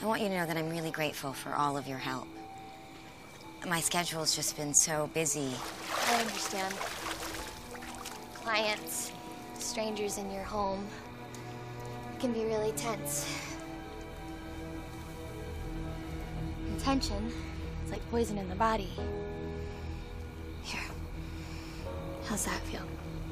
I want you to know that I'm really grateful for all of your help. My schedule's just been so busy. I understand. Clients, strangers in your home, it can be really tense. And tension, it's like poison in the body. Here, how's that feel?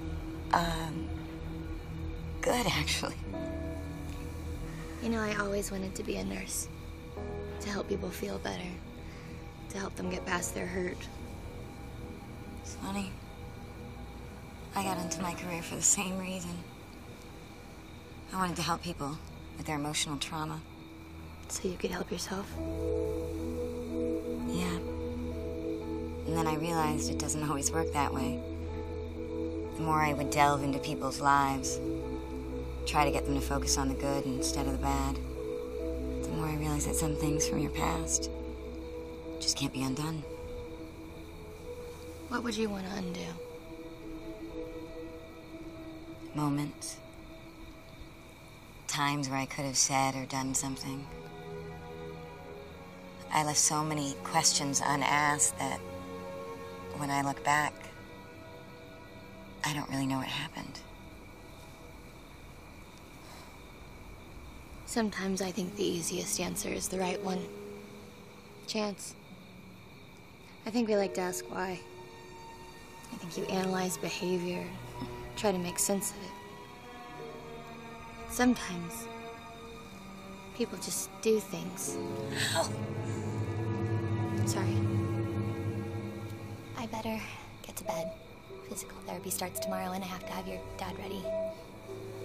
Good, actually. You know, I always wanted to be a nurse. To help people feel better. To help them get past their hurt. It's funny. I got into my career for the same reason. I wanted to help people with their emotional trauma. So you could help yourself? Yeah. And then I realized it doesn't always work that way. The more I would delve into people's lives, try to get them to focus on the good instead of the bad, the more I realized that some things from your past just can't be undone. What would you want to undo? Moments. Times where I could have said or done something. I left so many questions unasked that when I look back, I don't really know what happened. Sometimes I think the easiest answer is the right one. Chance. I think we like to ask why. I think you analyze behavior, try to make sense of it. Sometimes, people just do things. Ow. Sorry. I better get to bed. Physical therapy starts tomorrow and I have to have your dad ready.